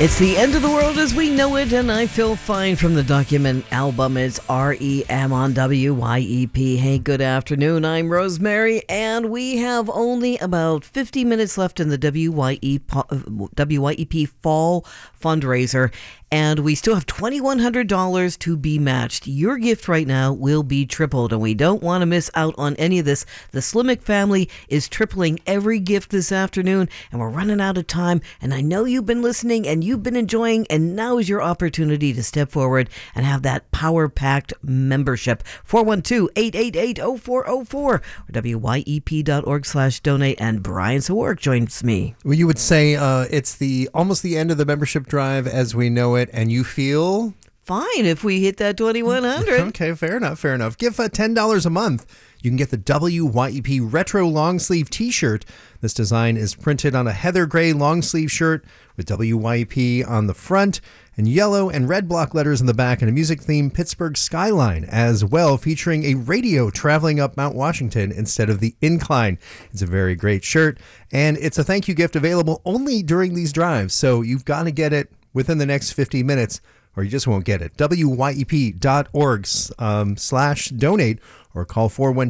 It's the end of the world as we know it, and I feel fine from the Document album. It's REM on WYEP. Hey, good afternoon. I'm Rosemary, and we have only about 50 minutes left in the WYEP Fall fundraiser, and we still have $2,100 to be matched. Your gift right now will be tripled, and we don't want to miss out on any of this. The Slimek family is tripling every gift this afternoon, and we're running out of time, and I know you've been listening, and you've been enjoying, and now is your opportunity to step forward and have that power-packed membership. 412-888-0404 or wyep.org/donate, and Brian Sawark joins me. Well, you would say it's almost the end of the membership drive as we know it, and you feel fine if we hit that 2,100. Okay, fair enough. Give $10 a month. You can get the WYEP Retro Long Sleeve T-shirt. This design is printed on a heather gray long sleeve shirt with WYEP on the front and yellow and red block letters in the back, and a music-themed Pittsburgh skyline as well, featuring a radio traveling up Mount Washington instead of the incline. It's a very great shirt, and it's a thank you gift available only during these drives, so you've got to get it within the next 50 minutes or you just won't get it. wyep.org/donate or call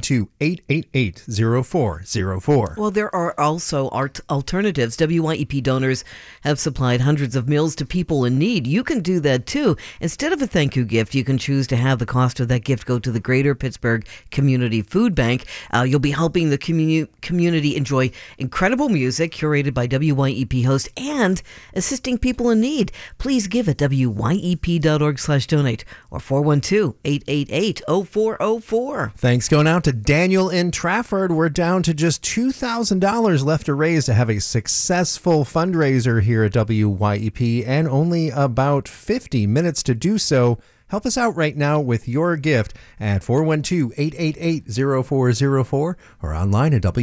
412-888-0404. Well, there are also alternatives. WYEP donors have supplied hundreds of meals to people in need. You can do that too. Instead of a thank you gift, you can choose to have the cost of that gift go to the Greater Pittsburgh Community Food Bank. You'll be helping the community enjoy incredible music curated by WYEP hosts and assisting people in need. Please give at wyep.org/donate or 412-888-0404. Thanks going out to Daniel in Trafford. We're down to just $2,000 left to raise to have a successful fundraiser here at WYEP, and only about 50 minutes to do so. Help us out right now with your gift at 412-888-0404 or online at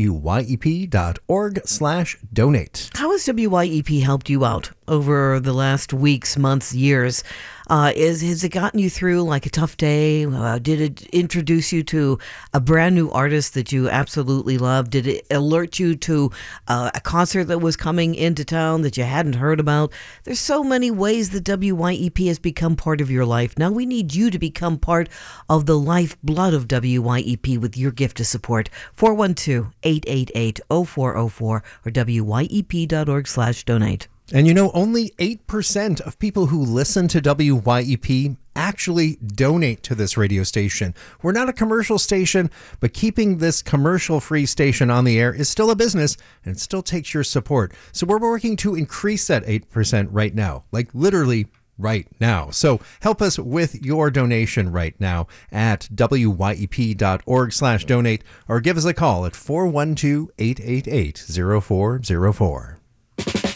wyep.org/donate. How has WYEP helped you out over the last weeks, months, years? Has it gotten you through like a tough day? Did it introduce you to a brand new artist that you absolutely love? Did it alert you to a concert that was coming into town that you hadn't heard about? There's so many ways that WYEP has become part of your life. Now we need you to become part of the lifeblood of WYEP with your gift of support. 412-888-0404 or wyep.org/donate. And you know, only 8% of people who listen to WYEP actually donate to this radio station. We're not a commercial station, but keeping this commercial-free station on the air is still a business, and it still takes your support. So we're working to increase that 8% right now, like literally right now. So help us with your donation right now at wyep.org/donate or give us a call at 412-888-0404.